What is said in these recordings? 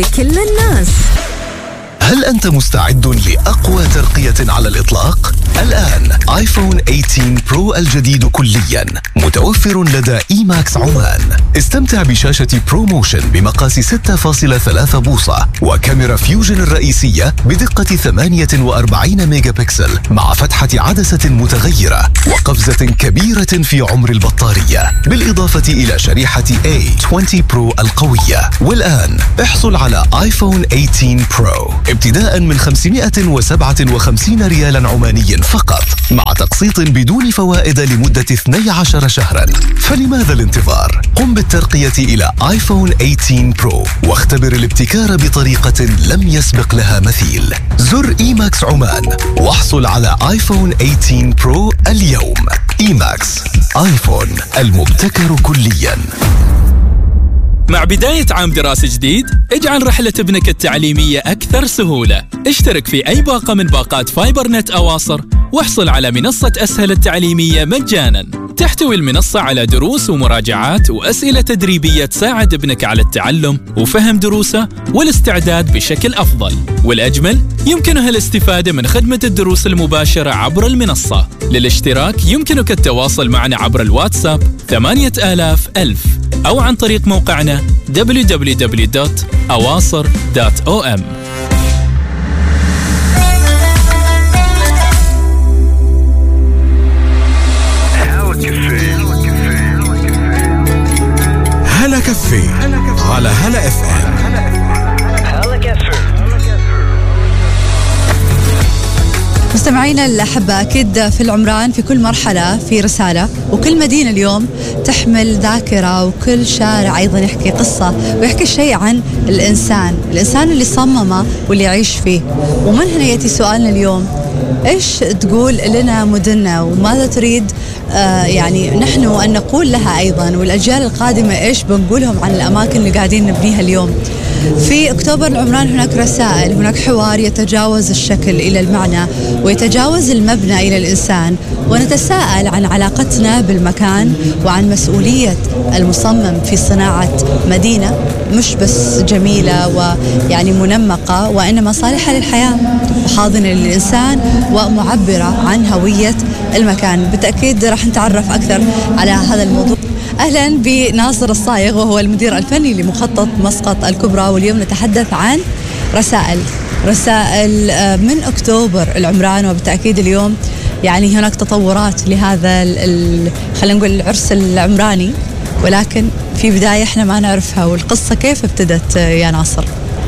كل الناس. هل أنت مستعد لأقوى ترقية على الإطلاق؟ الآن آيفون 18 برو الجديد كلياً متوفر لدى إيماكس عمان. استمتع بشاشة بروموشن بمقاس 6.3 بوصة وكاميرا فيوجن الرئيسية بدقة 48 ميجا بكسل مع فتحة عدسة متغيرة وقفزة كبيرة في عمر البطارية، بالإضافة إلى شريحة A20 برو القوية. والآن احصل على آيفون 18 برو ابتداء من 557 ريالا عماني فقط، مع تقسيط بدون فوائد لمدة 12 شهرا. فلماذا الانتظار؟ قم بالترقية إلى آيفون 18 برو واختبر الابتكار بطريقة لم يسبق لها مثيل. زر إيماكس عمان واحصل على آيفون 18 برو اليوم. إيماكس، آيفون المبتكر كليا. مع بداية عام دراسي جديد، اجعل رحلة ابنك التعليمية أكثر سهولة. اشترك في أي باقة من باقات فايبر نت أواصر واحصل على منصة أسهل التعليمية مجانا. تحتوي المنصة على دروس ومراجعات وأسئلة تدريبية تساعد ابنك على التعلم وفهم دروسه والاستعداد بشكل أفضل. والأجمل، يمكنها الاستفادة من خدمة الدروس المباشرة عبر المنصة. للاشتراك يمكنك التواصل معنا عبر الواتساب 8000 أو عن طريق موقعنا www.awasr.om. هلا كافيه على هلا اف ام. مستمعينا الأحبة، أكيد في العمران في كل مرحلة في رسالة، وكل مدينة اليوم تحمل ذاكرة، وكل شارع أيضا يحكي قصة ويحكي شيء عن الإنسان اللي صممه واللي يعيش فيه. ومن هنا يأتي سؤالنا اليوم: إيش تقول لنا مدننا، وماذا تريد يعني نحن أن نقول لها أيضا، والأجيال القادمة إيش بنقولهم عن الأماكن اللي قاعدين نبنيها اليوم؟ في أكتوبر العمران هناك رسائل، هناك حوار يتجاوز الشكل إلى المعنى ويتجاوز المبنى إلى الإنسان، ونتساءل عن علاقتنا بالمكان وعن مسؤولية المصمم في صناعة مدينة مش بس جميلة ويعني منمقة، وإنما صالحة للحياة وحاضنة للإنسان ومعبرة عن هوية المكان. بالتأكيد راح نتعرف أكثر على هذا الموضوع. أهلا بناصر الصايغ، وهو المدير الفني لمخطط مسقط الكبرى، واليوم نتحدث عن رسائل من أكتوبر العمران. وبالتأكيد اليوم يعني هناك تطورات لهذا خلينا نقول العرس العمراني، ولكن في بداية احنا ما نعرفها، والقصة كيف ابتدت يا ناصر؟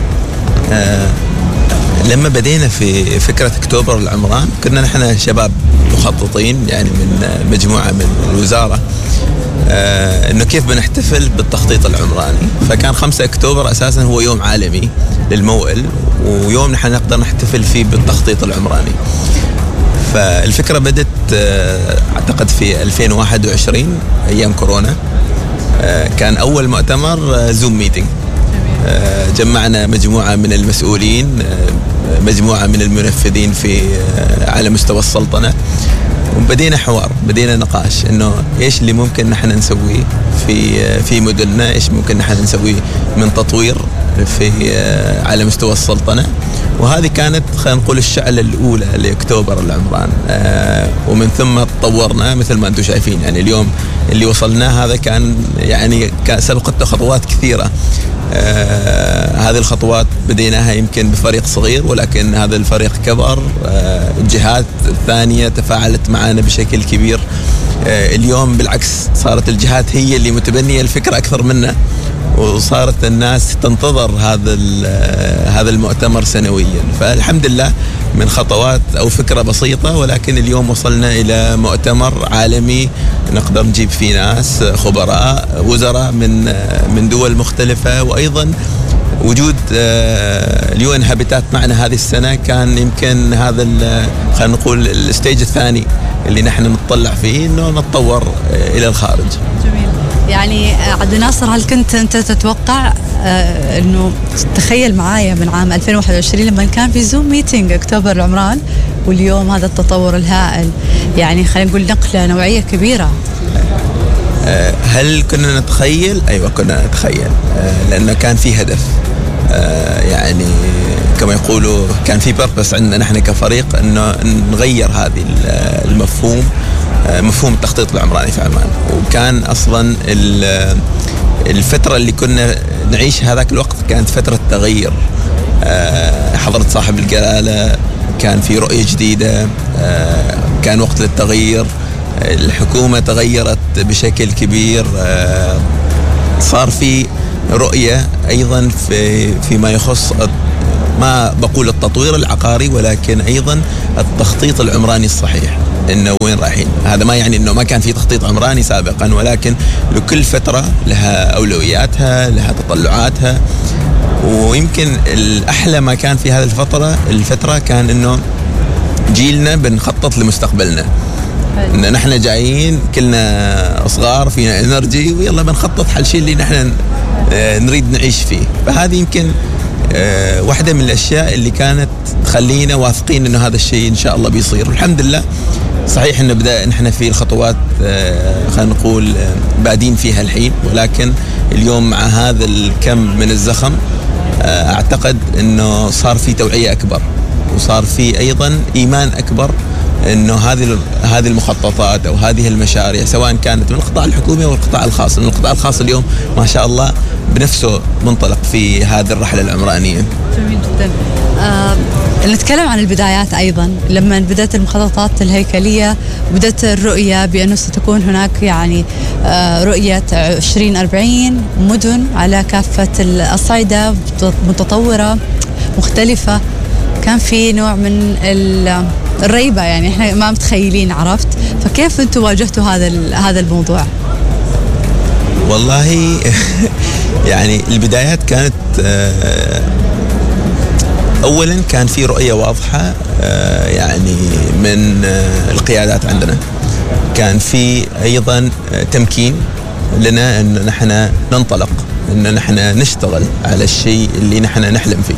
لما بدينا في فكرة أكتوبر العمران كنا نحن شباب مخططين يعني من مجموعة من الوزارة، انه كيف بنحتفل بالتخطيط العمراني. فكان 5 أكتوبر اساسا هو يوم عالمي للموئل، ويوم نحن نقدر نحتفل فيه بالتخطيط العمراني. فالفكرة بدت اعتقد في 2021 ايام كورونا. كان اول مؤتمر زوم ميتينج، جمعنا مجموعة من المسؤولين، مجموعة من المنفذين في على مستوى السلطنة، وبدينا حوار، بدينا نقاش انه ايش اللي ممكن نحن نسويه في مدننا، ايش ممكن نحن نسويه من تطوير في على مستوى السلطنة. وهذه كانت خلينا نقول الشعلة الأولى لأكتوبر العمران، ومن ثم تطورنا مثل ما أنتم شايفين. يعني اليوم اللي وصلناه هذا كان يعني سبقته خطوات كثيرة. هذه الخطوات بديناها يمكن بفريق صغير، ولكن هذا الفريق كبر. الجهات الثانية تفاعلت معنا بشكل كبير. اليوم بالعكس صارت الجهات هي اللي متبنية الفكرة أكثر منا، وصارت الناس تنتظر هذا المؤتمر سنويا. فالحمد لله من خطوات أو فكرة بسيطة، ولكن اليوم وصلنا إلى مؤتمر عالمي نقدر نجيب فيه ناس خبراء وزراء من دول مختلفة. وأيضا وجود اليون هابيتات معنا هذه السنة كان يمكن هذا خلينا نقول الستيج الثاني اللي نحن نتطلع فيه إنه نتطور إلى الخارج. جميل. يعني عبد الناصر، هل كنت أنت تتوقع أنه تخيل معايا من عام 2021 لما كان في زوم ميتينج أكتوبر العمران، واليوم هذا التطور الهائل؟ يعني خلينا نقول نقلة نوعية كبيرة. هل كنا نتخيل؟ أيوة كنا نتخيل، لأنه كان في هدف. يعني كما يقولوا كان في بيربس عندنا نحن كفريق انه نغير هذه المفهوم، مفهوم التخطيط العمراني في عمان. وكان اصلا الفتره اللي كنا نعيش هذاك الوقت كانت فتره تغير. حضرة صاحب الجلالة كان في رؤية جديدة، كان وقت للتغيير، الحكومة تغيرت بشكل كبير، صار في رؤية أيضا فيما يخص ما بقول التطوير العقاري، ولكن أيضا التخطيط العمراني الصحيح، إنه وين رايحين. هذا ما يعني إنه ما كان في تخطيط عمراني سابقا، ولكن لكل فترة لها أولوياتها، لها تطلعاتها. ويمكن الأحلى ما كان في هذه الفترة كان إنه جيلنا بنخطط لمستقبلنا، إن نحن جايين كلنا صغار فينا إنرجي ويلا بنخطط حل شيء اللي نحن نريد نعيش فيه. فهذه يمكن واحدة من الأشياء اللي كانت تخلينا واثقين إنه هذا الشيء إن شاء الله بيصير. والحمد لله صحيح إنه بدأ نحن في الخطوات خلينا نقول بادين فيها الحين، ولكن اليوم مع هذا الكم من الزخم أعتقد إنه صار في توعية أكبر، وصار في أيضا إيمان أكبر إنه هذه المخططات أو هذه المشاريع سواء كانت من القطاع الحكومي أو القطاع الخاص. من القطاع الخاص اليوم ما شاء الله بنفسه منطلق في هذه الرحلة العمرانية. جميل جدا. نتكلم عن البدايات أيضا، لما بدأت المخططات الهيكلية بدأت الرؤية بأنه ستكون هناك يعني رؤية 2040 مدن على كافة الأصعدة متطورة مختلفة. كان في نوع من الريبة، يعني احنا ما متخيلين، عرفت؟ فكيف انتم واجهتوا هذا الموضوع؟ والله يعني البدايات كانت اولا كان في رؤية واضحة يعني من القيادات عندنا، كان في ايضا تمكين لنا ان نحن ننطلق، ان نحن نشتغل على الشيء اللي نحن نحلم فيه.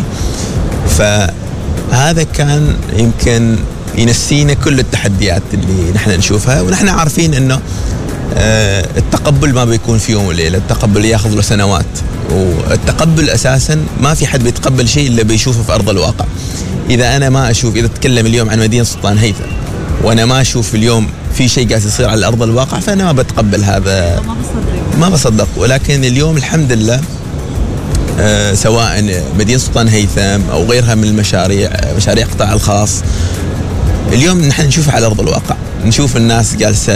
فهذا كان يمكن ينسينا كل التحديات اللي نحن نشوفها، ونحن عارفين انه التقبل ما بيكون في يوم وليلة، التقبل ياخذ له سنوات. والتقبل اساسا ما في حد بيتقبل شيء الا بيشوفه في ارض الواقع. اذا انا ما اشوف، اذا اتكلم اليوم عن مدينة سلطان هيثم وانا ما اشوف اليوم في شيء قاعد يصير على ارض الواقع، فانا ما بتقبل هذا، ما بصدق. ولكن اليوم الحمد لله سواء مدينة سلطان هيثم أو غيرها من المشاريع، مشاريع القطاع الخاص، اليوم نحن نشوفها على أرض الواقع. نشوف الناس جالسة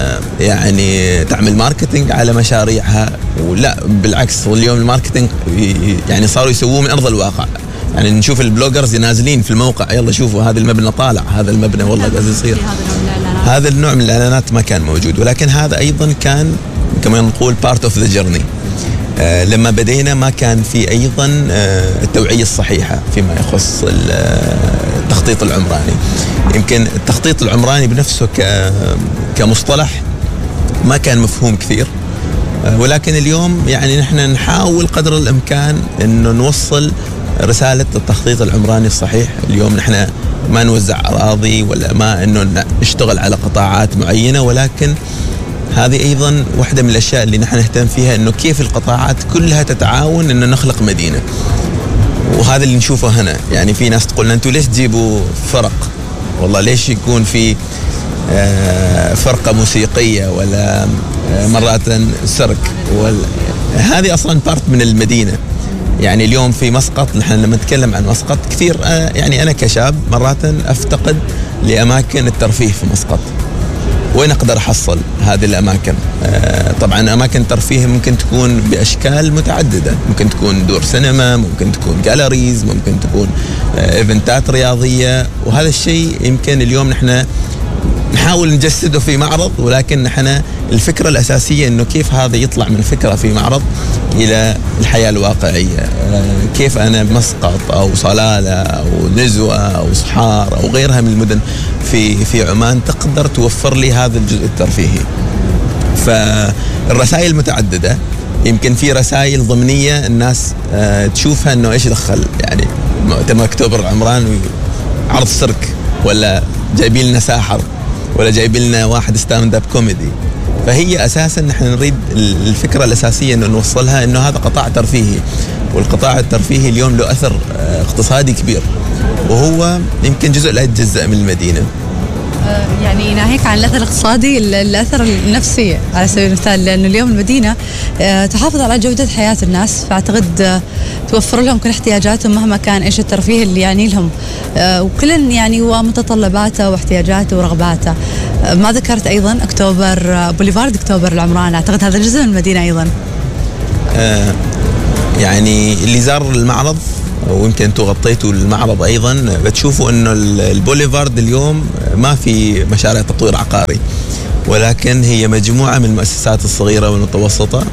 يعني تعمل ماركتينج على مشاريعها، ولا بالعكس اليوم الماركتينج يعني صاروا يسووه من أرض الواقع. يعني نشوف البلوجرز نازلين في الموقع، يلا شوفوا هذا المبنى طالع، هذا المبنى والله قاعد يصير. هذا النوع من الإعلانات ما كان موجود، ولكن هذا أيضا كان كما نقول part of the journey. لما بدينا ما كان في أيضا التوعية الصحيحة فيما يخص التخطيط العمراني. يمكن التخطيط العمراني بنفسه كمصطلح ما كان مفهوم كثير، ولكن اليوم يعني نحن نحاول قدر الإمكان إنه نوصل رسالة التخطيط العمراني الصحيح. اليوم نحن ما نوزع أراضي ولا ما إنه نشتغل على قطاعات معينة، ولكن هذه أيضا واحدة من الأشياء اللي نحن نهتم فيها، إنه كيف القطاعات كلها تتعاون إنه نخلق مدينة. وهذا اللي نشوفه هنا. يعني في ناس تقول أنتوا ليش تجيبوا فرق؟ والله ليش يكون في فرقة موسيقية ولا مرات سيرك؟ هذه أصلا بارت من المدينة. يعني اليوم في مسقط، نحن لما نتكلم عن مسقط كثير، يعني أنا كشاب مرات أفتقد لأماكن الترفيه في مسقط. وين أقدر أحصل هذه الأماكن؟ طبعا أماكن ترفيه ممكن تكون بأشكال متعددة، ممكن تكون دور سينما، ممكن تكون جاليريز، ممكن تكون إيفنتات رياضية. وهذا الشيء يمكن اليوم نحن نحاول نجسده في معرض، ولكن نحن الفكرة الأساسية إنه كيف هذا يطلع من فكرة في معرض إلى الحياة الواقعية. كيف أنا بمسقط أو صلالة أو نزوة أو صحار أو غيرها من المدن في عمان تقدر توفر لي هذا الجزء الترفيهي. فالرسائل متعددة. يمكن في رسائل ضمنية الناس تشوفها إنه إيش دخل يعني مؤتمر أكتوبر العمران عرض سيرك، ولا جايبين لنا ساحر، ولا جايبين لنا واحد ستاند اب كوميدي. فهي أساسا نحن نريد الفكرة الأساسية أنه نوصلها أنه هذا قطاع ترفيهي، والقطاع الترفيهي اليوم له أثر اقتصادي كبير، وهو يمكن جزء لا يتجزأ من المدينة. يعني ناهيك عن الأثر الاقتصادي، الأثر النفسي على سبيل المثال، لأنه اليوم المدينة تحافظ على جودة حياة الناس، فأعتقد توفر لهم كل احتياجاتهم مهما كان إيش الترفيه اللي يعني لهم، وكل يعني ومتطلباته واحتياجاته ورغباته. ما ذكرت أيضا أكتوبر، بوليفارد أكتوبر العمران، أعتقد هذا جزء من المدينة أيضا. يعني اللي زار المعرض ويمكن انتم غطيتوا المعرض ايضا بتشوفوا انه البوليفارد اليوم ما في مشاريع تطوير عقاري، ولكن هي مجموعه من المؤسسات الصغيره والمتوسطه،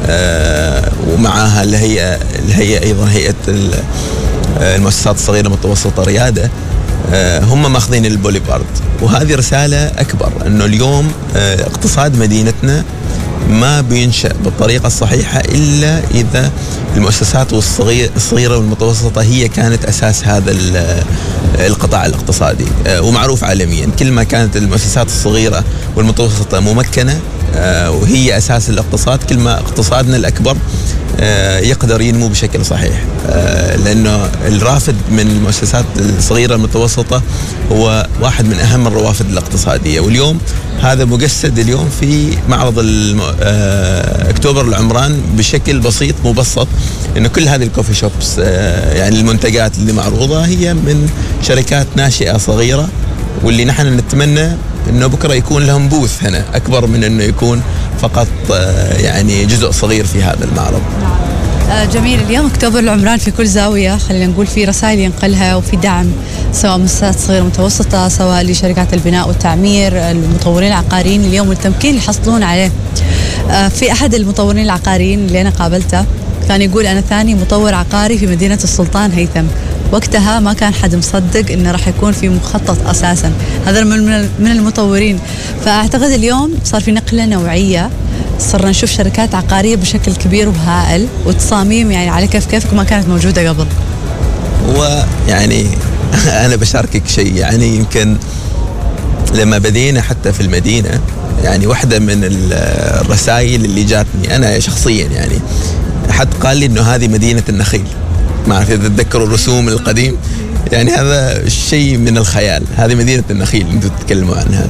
ومعها الهيئه ايضا هيئه المؤسسات الصغيره والمتوسطه رياده، هم ماخذين البوليفارد. وهذه رساله اكبر انه اليوم اقتصاد مدينتنا ما بينشأ بالطريقة الصحيحة إلا إذا المؤسسات الصغيرة والمتوسطة هي كانت أساس هذا القطاع الاقتصادي. ومعروف عالميا كل ما كانت المؤسسات الصغيرة والمتوسطة ممكنة وهي أساس الاقتصاد، كل ما اقتصادنا الأكبر يقدر ينمو بشكل صحيح، لأنه الرافد من المؤسسات الصغيرة المتوسطة هو واحد من أهم الروافد الاقتصادية. واليوم هذا مجسد اليوم في معرض أكتوبر العمران بشكل بسيط مبسط، إنه كل هذه الكوفي شوبس يعني المنتجات اللي معروضة هي من شركات ناشئة صغيرة، واللي نحن نتمنى إنه بكرة يكون لهم بوث هنا أكبر من إنه يكون فقط يعني جزء صغير في هذا المعرض. جميل. اليوم أكتوبر العمران في كل زاوية خلينا نقول في رسائل ينقلها وفي دعم، سواء مؤسسات صغيرة متوسطة، سواء لشركات البناء والتعمير، المطورين العقاريين اليوم والتمكين اللي يحصلون عليه. في أحد المطورين العقاريين اللي أنا قابلته كان يقول أنا ثاني مطور عقاري في مدينة السلطان هيثم، وقتها ما كان حد مصدق إنه راح يكون في مخطط أساسا، هذا من المطورين. فأعتقد اليوم صار في نقلة نوعية، صرنا نشوف شركات عقارية بشكل كبير وهائل، وتصاميم يعني على كيفك ما كانت موجودة قبل. ويعني أنا بشاركك شيء، يعني يمكن لما بدينا حتى في المدينة، يعني واحدة من الرسائل اللي جاتني أنا شخصيا، يعني حد قال لي إنه هذه مدينة النخيل. ما أعرف إذا تتذكروا الرسوم القديم، يعني هذا شيء من الخيال، هذه مدينة النخيل أنتم تتكلموا عنها.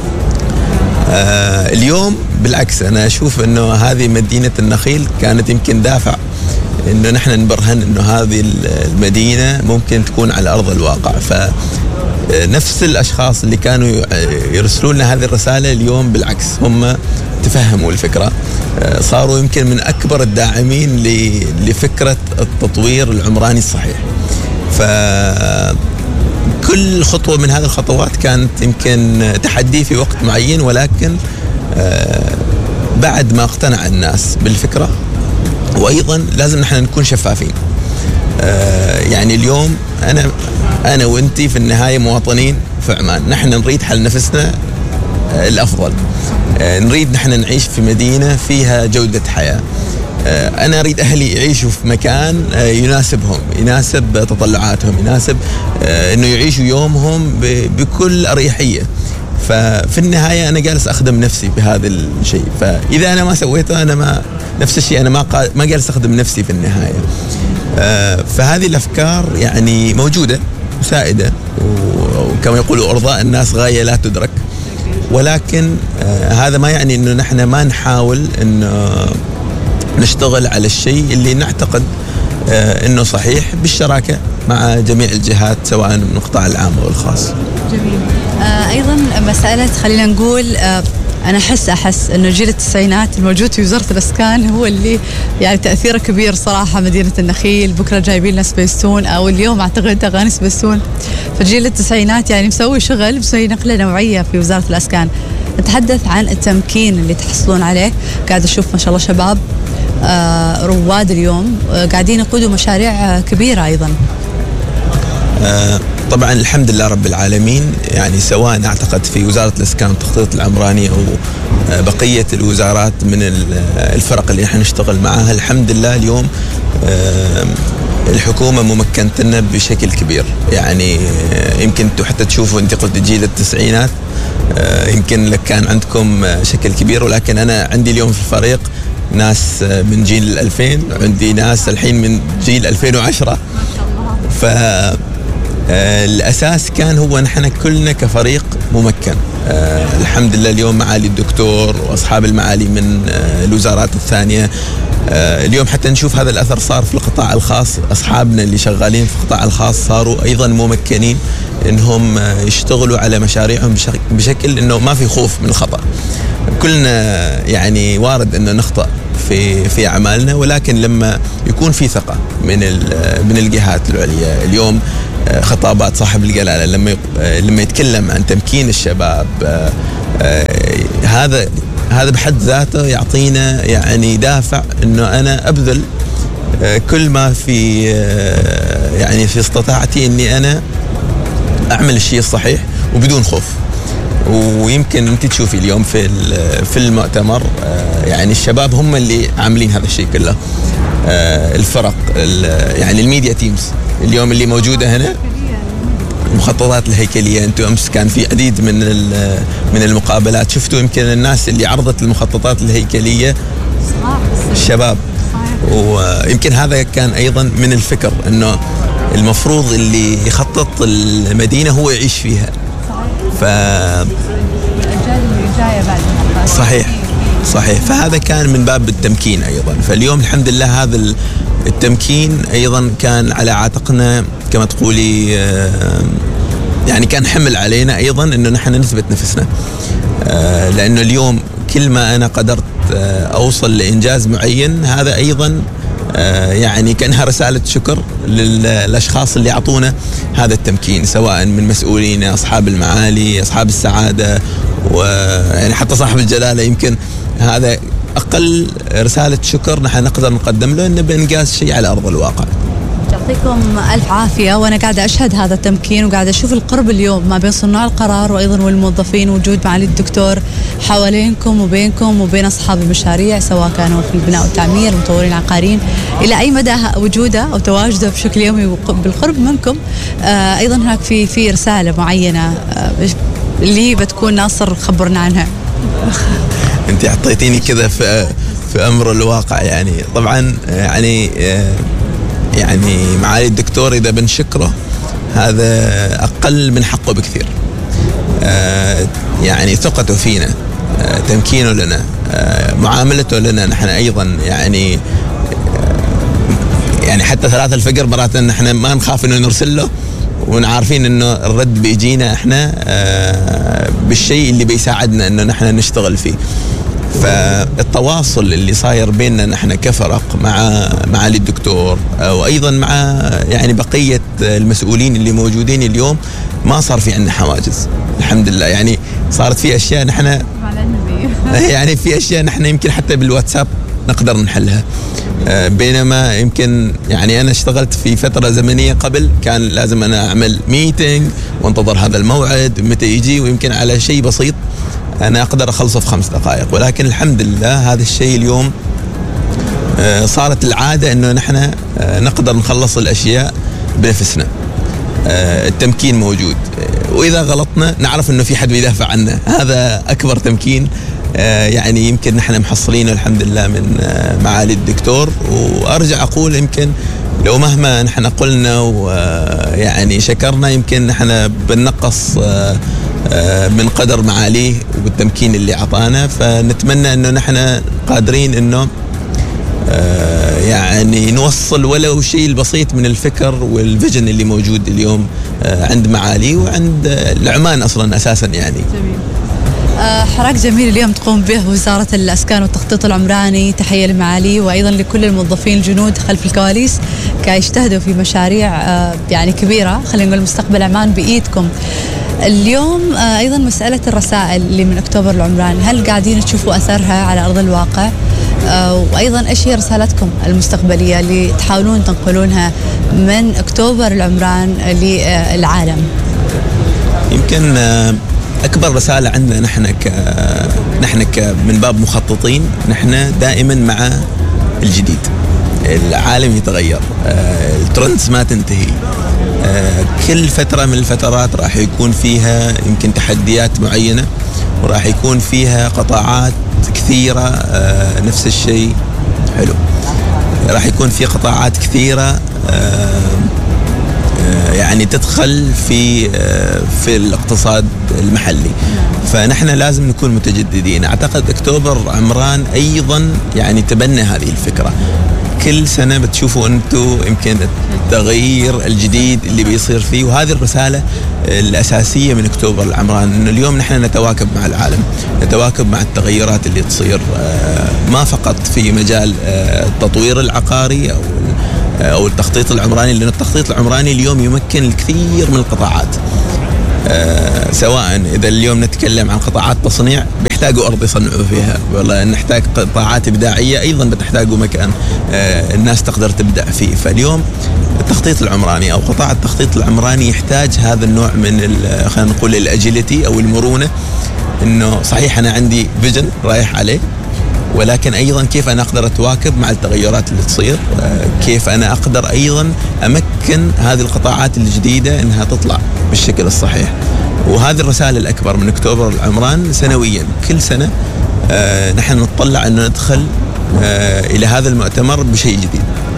اليوم بالعكس أنا أشوف إنه هذه مدينة النخيل كانت يمكن دافع إنه نحن نبرهن إنه هذه المدينة ممكن تكون على أرض الواقع. فنفس الأشخاص اللي كانوا يرسلون لنا هذه الرسالة اليوم بالعكس هم تفهموا الفكرة، صاروا يمكن من أكبر الداعمين لفكرة التطوير العمراني الصحيح. كل خطوة من هذه الخطوات كانت يمكن تحدي في وقت معين، ولكن بعد ما اقتنع الناس بالفكرة، وأيضا لازم نحن نكون شفافين. يعني اليوم أنا وأنتي في النهاية مواطنين في عمان، نحن نريد حل نفسنا الأفضل، نريد نحن نعيش في مدينة فيها جودة حياة. أنا أريد أهلي يعيشوا في مكان يناسبهم، يناسب تطلعاتهم، يناسب أنه يعيشوا يومهم بكل أريحية. ففي النهاية أنا جالس أخدم نفسي بهذا الشيء، فإذا أنا ما سويته أنا ما نفس الشيء، أنا ما جالس أخدم نفسي في النهاية. فهذه الأفكار يعني موجودة مساعدة، وكما يقولوا أرضاء الناس غاية لا تدرك، ولكن هذا ما يعني أنه نحن ما نحاول أنه نشتغل على الشيء اللي نعتقد أنه صحيح بالشراكة مع جميع الجهات سواء من القطاع العام أو الخاص. جميل. أيضا مسألة خلينا نقول أنا أحس أنه جيل التسعينات الموجود في وزارة الإسكان هو اللي يعني تأثيره كبير صراحة. مدينة النخيل بكرة جايبين لنا سبيستون، أو اليوم أعتقد أغاني سبيستون. فجيل التسعينات يعني مسوي نقلة نوعية في وزارة الإسكان. نتحدث عن التمكين اللي تحصلون عليه، قاعد أشوف ما شاء الله شباب رواد اليوم قاعدين يقودوا مشاريع كبيرة أيضا. طبعا الحمد لله رب العالمين، يعني سواء أعتقد في وزارة الإسكان والتخطيط العمراني أو بقية الوزارات من الفرق اللي نحن نشتغل معها، الحمد لله اليوم الحكومة ممكنتنا بشكل كبير. يعني يمكن انتم حتى تشوفوا، انت قلت جيل التسعينات، يمكن لك كان عندكم شكل كبير، ولكن أنا عندي اليوم في الفريق ناس من جيل 2000، وعندي ناس الحين من جيل 2010. فالأساس كان هو نحن كلنا كفريق ممكن. الحمد لله اليوم معالي الدكتور وأصحاب المعالي من الوزارات الثانية، اليوم حتى نشوف هذا الأثر صار في القطاع الخاص. أصحابنا اللي شغالين في القطاع الخاص صاروا أيضا ممكنين إنهم يشتغلوا على مشاريعهم بشكل إنه ما في خوف من الخطأ. كلنا يعني وارد إنه نخطأ في أعمالنا، ولكن لما يكون في ثقة من الجهات العليا. اليوم خطابات صاحب الجلالة لما يتكلم عن تمكين الشباب، هذا بحد ذاته يعطينا يعني دافع إنه أنا أبذل كل ما في يعني في استطاعتي إني أنا أعمل الشيء الصحيح وبدون خوف. ويمكن أنت تشوفي اليوم في المؤتمر يعني الشباب هم اللي عاملين هذا الشيء كله. الفرق يعني الميديا تيمز اليوم اللي موجودة هنا، المخططات الهيكلية. أنتم أمس كان في عديد من المقابلات، شفتوا يمكن الناس اللي عرضت المخططات الهيكلية الشباب. ويمكن هذا كان أيضا من الفكر إنه المفروض اللي يخطط المدينة هو يعيش فيها. صحيح. فهذا كان من باب التمكين أيضا. فاليوم الحمد لله هذا التمكين أيضا كان على عاتقنا كما تقولي، يعني كان حمل علينا أيضا إنه نحن نثبت نفسنا. لأنه اليوم كل ما أنا قدرت أوصل لإنجاز معين، هذا أيضا يعني كأنها رسالة شكر للأشخاص اللي أعطونا هذا التمكين، سواء من مسؤولين، أصحاب المعالي، أصحاب السعادة، ويعني حتى صاحب الجلالة. يمكن هذا أقل رسالة شكر نحن نقدر نقدم له، إنه بإنجاز شيء على أرض الواقع. يعطيكم ألف عافية. وأنا قاعدة أشهد هذا التمكين، وقاعدة أشوف القرب اليوم ما بين صناع القرار وأيضا والموظفين، وجود معالي الدكتور حوالينكم وبينكم وبين أصحاب المشاريع، سواء كانوا في البناء والتعمير، مطورين عقاريين، إلى أي مدى وجوده أو تواجده بشكل يومي بالقرب منكم. أيضا هناك في رسالة معينة اللي بتكون ناصر خبرنا عنها. أنت أعطيتيني كذا في أمر الواقع. يعني طبعا يعني معالي الدكتور إذا بنشكره هذا أقل من حقه بكثير. يعني ثقته فينا، تمكينه لنا، معاملته لنا نحن أيضا. يعني حتى 3 الفجر مرات نحن ما نخاف إنه نرسل له، ونعرفين إنه الرد بيجينا إحنا بالشيء اللي بيساعدنا إنه نحن نشتغل فيه. فالتواصل اللي صاير بيننا نحن كفرق مع معالي الدكتور، وأيضا مع يعني بقية المسؤولين اللي موجودين اليوم، ما صار في عندنا حواجز الحمد لله. يعني صارت في أشياء نحن يعني في أشياء نحن يمكن حتى بالواتساب نقدر نحلها، بينما يمكن يعني أنا اشتغلت في فترة زمنية قبل كان لازم أنا أعمل ميتينج وانتظر هذا الموعد متى يجي، ويمكن على شيء بسيط أنا أقدر أخلصه في 5 دقائق. ولكن الحمد لله هذا الشيء اليوم صارت العادة إنه نحن نقدر نخلص الأشياء بنفسنا. التمكين موجود، وإذا غلطنا نعرف إنه في حد بيدافع عنا، هذا أكبر تمكين. يعني يمكن نحن محصلينه الحمد لله من معالي الدكتور. وأرجع أقول يمكن لو مهما نحن قلنا ويعني شكرنا، يمكن نحن بنقص من قدر معاليه وبالتمكين اللي عطانا. فنتمنى انه نحن قادرين انه يعني نوصل ولو شيء البسيط من الفكر والفيجن اللي موجود اليوم عند معالي وعند العمان اصلا اساسا. يعني جميل. حراك جميل اليوم تقوم به وزارة الأسكان والتخطيط العمراني. تحية لمعالي وأيضا لكل الموظفين الجنود خلف الكواليس كيجتهدوا في مشاريع يعني كبيرة، خلينا نقول مستقبل عمان بإيدكم. اليوم أيضا مسألة الرسائل اللي من أكتوبر العمران، هل قاعدين تشوفوا أثرها على أرض الواقع؟ وأيضا إيش هي رسالتكم المستقبلية اللي تحاولون تنقلونها من أكتوبر العمران للعالم؟ يمكن أكبر رسالة عندنا نحن من باب مخططين، نحن دائما مع الجديد. العالم يتغير، الترندز ما تنتهي، كل فترة من الفترات راح يكون فيها يمكن تحديات معينة، وراح يكون فيها قطاعات كثيرة نفس الشيء. حلو. راح يكون في قطاعات كثيرة يعني تدخل في الاقتصاد المحلي، فنحن لازم نكون متجددين. أعتقد أكتوبر عمران أيضا يعني تبنى هذه الفكرة. كل سنة بتشوفوا أنتم يمكن التغيير الجديد اللي بيصير فيه، وهذه الرسالة الأساسية من أكتوبر العمران، إنه اليوم نحن نتواكب مع العالم، نتواكب مع التغيرات اللي تصير، ما فقط في مجال التطوير العقاري أو التخطيط العمراني، لأن التخطيط العمراني اليوم يمكن الكثير من القطاعات، سواء إذا اليوم نتكلم عن قطاعات تصنيع بيحتاجوا أرض يصنعوا فيها، والله نحتاج قطاعات إبداعية أيضا بتحتاجوا مكان الناس تقدر تبدع فيه. فاليوم التخطيط العمراني أو قطاع التخطيط العمراني يحتاج هذا النوع من خلينا نقول الأجيليتي أو المرونة، إنه صحيح أنا عندي فيجن رايح عليه، ولكن أيضا كيف أنا أقدر أتواكب مع التغيرات اللي تصير، كيف أنا أقدر أيضا أمكن هذه القطاعات الجديدة أنها تطلع بالشكل الصحيح. وهذه الرسالة الأكبر من أكتوبر العمران سنويا، كل سنة نحن نطلع أن ندخل إلى هذا المؤتمر بشيء جديد.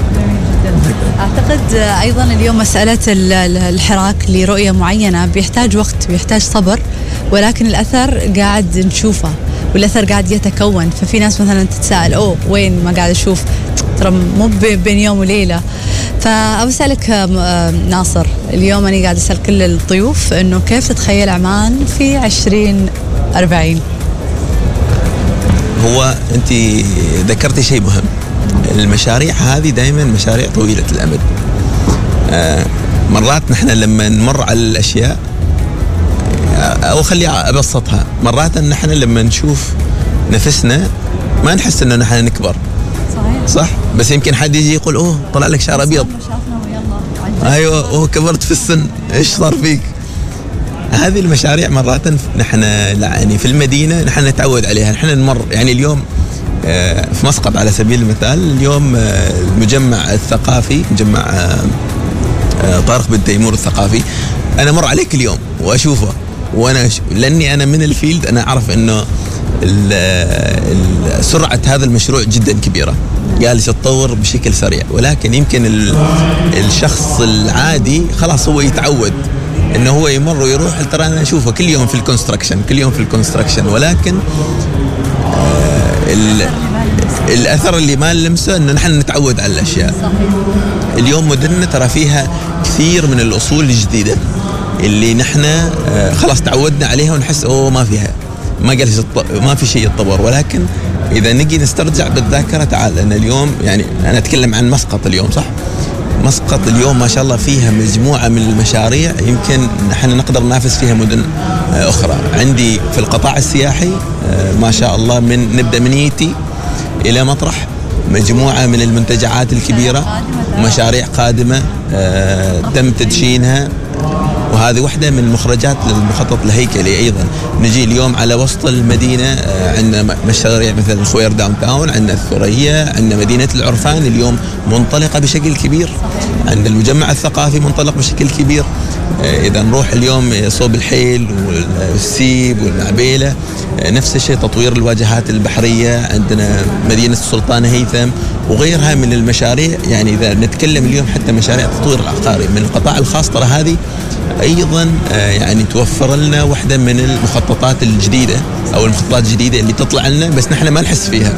أعتقد أيضا اليوم مسألة الحراك لرؤية معينة بيحتاج وقت، بيحتاج صبر، ولكن الأثر قاعد نشوفه والأثر قاعد يتكون. ففي ناس مثلا تتساءل وين ما قاعد أشوف، ترى مو بين يوم وليلة. فأسألك ناصر، اليوم أنا قاعد أسأل كل الضيوف إنه كيف تتخيل عمان في 2040؟ هو أنت ذكرتي شيء مهم، المشاريع هذه دائما مشاريع طويلة الأمد. مرات نحن لما نمر على الأشياء، أو خلي أبسطها، مرات نحن لما نشوف نفسنا ما نحس إنه نحن نكبر، صح؟ بس يمكن حد يجي يقول طلع لك شعر أبيض، أيوة كبرت في السن، إيش صار فيك؟ هذه المشاريع مرات نحن يعني في المدينة نحن نتعود عليها، نحن نمر يعني اليوم في مسقط على سبيل المثال، اليوم المجمع الثقافي، مجمع طارق بن تيمور الثقافي، أنا مر عليك اليوم وأشوفه، وأنا لأني أنا من الفيلد أنا أعرف إنه سرعة هذا المشروع جدا كبيرة، جالس يتطور بشكل سريع، ولكن يمكن الشخص العادي خلاص هو يتعود إنه هو يمر ويروح. ترى أنا أشوفه كل يوم في الكونستراكشن، كل يوم في الكونستراكشن، ولكن الأثر اللي ما نلمسه إنه نحن نتعود على الأشياء. اليوم مدننا ترى فيها كثير من الأصول الجديدة اللي نحن خلاص تعودنا عليها ونحس ما فيها، ما في شيء يتطور. ولكن إذا نجي نسترجع بالذاكرة، تعال أنا اليوم يعني أنا أتكلم عن مسقط اليوم، صح؟ مسقط اليوم ما شاء الله فيها مجموعة من المشاريع يمكن نحن نقدر ننافس فيها مدن أخرى. عندي في القطاع السياحي ما شاء الله نبدأ من ييتي إلى مطرح، مجموعة من المنتجعات الكبيرة، مشاريع قادمة تم تدشينها، وهذه واحدة من المخرجات للمخطط الهيكلي. أيضا نجي اليوم على وسط المدينة، عندنا مشاريع مثل الخوير داون تاون، عندنا الثريا، عندنا مدينة العرفان اليوم منطلقة بشكل كبير، عندنا المجمع الثقافي منطلق بشكل كبير. إذا نروح اليوم صوب الحيل والسيب والعبيلة نفس الشيء، تطوير الواجهات البحرية، عندنا مدينة السلطان هيثم وغيرها من المشاريع. يعني إذا نتكلم اليوم حتى مشاريع التطوير العقاري من القطاع الخاص، ترى هذه أيضا يعني توفر لنا واحدة من المخططات الجديدة أو المخططات الجديدة اللي تطلع لنا بس نحن ما نحس فيها.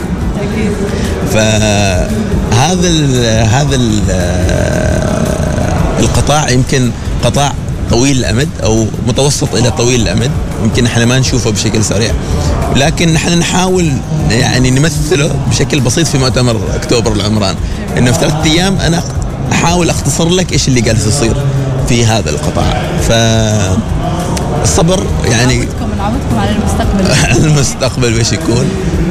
فهذا القطاع يمكن قطاع طويل الأمد أو متوسط إلى طويل الأمد، يمكن نحن ما نشوفه بشكل سريع، لكن نحن نحاول يعني نمثله بشكل بسيط في مؤتمر أكتوبر العمران، إنه في 3 أيام أنا أحاول أختصر لك إيش اللي جالس يصير في هذا القطاع. فالصبر يعني نعودكم على المستقبل. المستقبل وش يكون.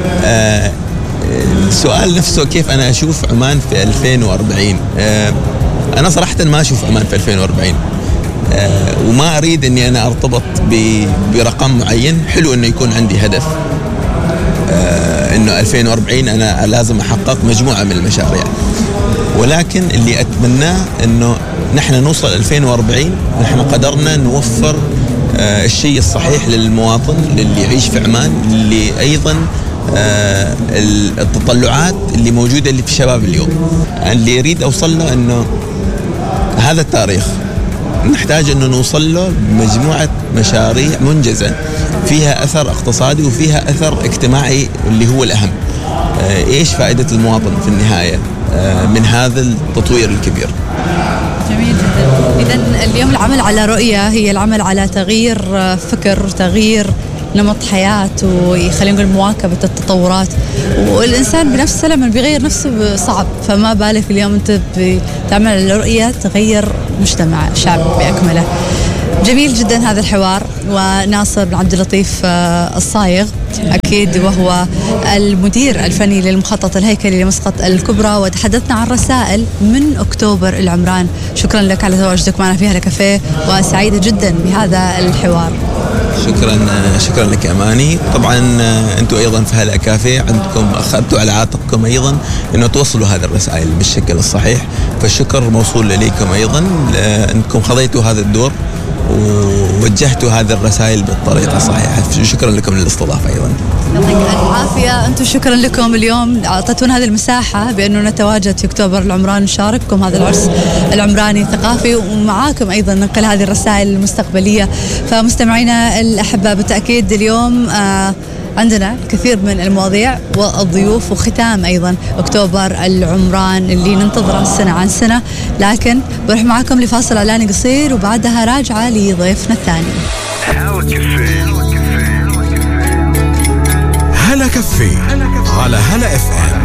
السؤال نفسه كيف أنا أشوف عمان في 2040. أنا صراحة ما أشوف عمان في 2040، وما أريد أني أنا أرتبط برقم معين. حلو أنه يكون عندي هدف أنه 2040 أنا لازم أحقق مجموعة من المشاريع، ولكن اللي أتمناه أنه نحن نوصل 2040 نحن قدرنا نوفر الشيء الصحيح للمواطن اللي يعيش في عمان، اللي أيضا التطلعات اللي موجودة اللي في شباب اليوم. اللي يريد أوصل له أنه هذا التاريخ نحتاج أنه نوصل له مجموعة مشاريع منجزة فيها أثر اقتصادي وفيها أثر اجتماعي اللي هو الأهم. إيش فائدة المواطن في النهاية من هذا التطوير الكبير؟ جميل جدا. إذن اليوم العمل على رؤية هي العمل على تغيير فكر، تغيير نمط حياة، ويخلينا نقول مواكبة التطورات. والإنسان بنفسه لما بيغير نفسه صعب، فما بالك اليوم أنت بتعمل على رؤية تغير مجتمع شعب بأكمله. جميل جدا هذا الحوار. وناصر بن عبد اللطيف الصايغ أكيد، وهو المدير الفني للمخطط الهيكلي لمسقط الكبرى، وتحدثنا عن رسائل من أكتوبر العمران. شكرا لك على تواجدك معنا في هلا كافيه، وسعيدة جدا بهذا الحوار. شكرا لك أماني. طبعا أنتم أيضا في هلا كافيه عندكم أخذتوا على عاتقكم أيضا أنه توصلوا هذه الرسائل بالشكل الصحيح، فالشكر موصول لكم أيضا أنكم خضيتوا هذا الدور ووجهتوا هذه الرسائل بالطريقة الصحيحة. شكرا لكم للاستضافة أيضا. يعطيك العافية. أنتم شكرا لكم اليوم أعطيتونا هذه المساحة بأنه نتواجد في أكتوبر العمران، نشارككم هذا العرس العمراني الثقافي، ومعاكم أيضا ننقل هذه الرسائل المستقبلية. فمستمعينا الأحباء، بالتأكيد اليوم عندنا الكثير من المواضيع والضيوف، وختام أيضا أكتوبر العمران اللي ننتظره سنة عن سنة. لكن بروح معكم لفاصل إعلاني قصير، وبعدها راجعة لضيفنا الثاني. هلا كافيه على هلا اف ام.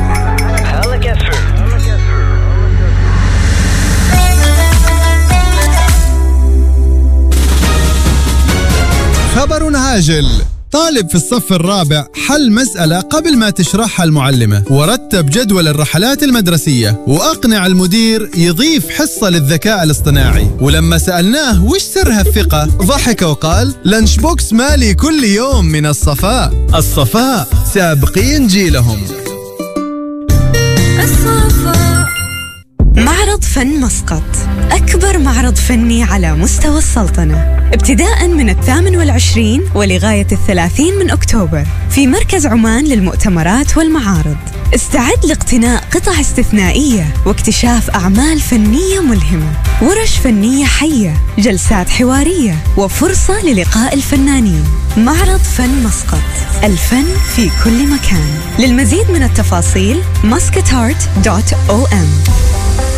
خبر عاجل: طالب في الصف الرابع حل مسألة قبل ما تشرحها المعلمة، ورتب جدول الرحلات المدرسية، وأقنع المدير يضيف حصة للذكاء الاصطناعي. ولما سألناه وش سر هالثقة، ضحك وقال: لانش بوكس مالي كل يوم من الصفاء. الصفاء سابقين جيلهم. معرض فن مسقط، أكبر معرض فني على مستوى السلطنة، ابتداء من 28 ولغاية 30 من أكتوبر في مركز عمان للمؤتمرات والمعارض. استعد لاقتناء قطع استثنائية واكتشاف أعمال فنية ملهمة، ورش فنية حية، جلسات حوارية، وفرصة للقاء الفنانين. معرض فن مسقط، الفن في كل مكان. للمزيد من التفاصيل muscatart.om.